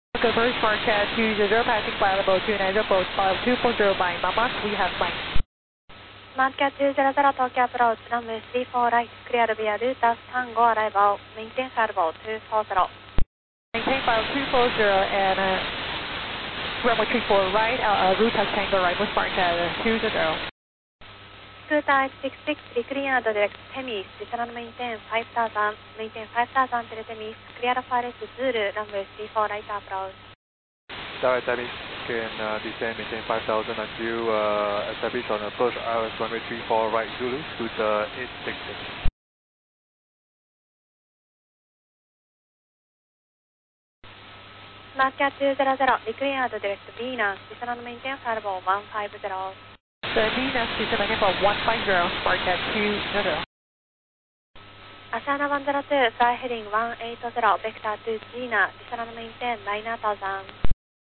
Go first, Marquette 200, passing flight level 290, approach file 240 by Mama, we have flight. Marquette 200, Tokyo approach, runway 34 right, clear via Rutas Tango arrival, maintain flight level 240. Maintain file 240 and runway 34 right, Rutas Tango right with Marquette 200. Scooter 866, recleared direct Temis, return maintain 5000, maintain 5000 Temis, clear flight Zulu, runway 34 right approach. Direct Temis can descend maintain 5000 until establish on approach ILS runway 34 right Zulu, Scooter 866. Marquette 200, recleared direct Venus, return maintain flight level 150. The Venus is maintain for 150, Marquette 200. Asana 102, fly heading 180, vector to Gina, return maintain 9000.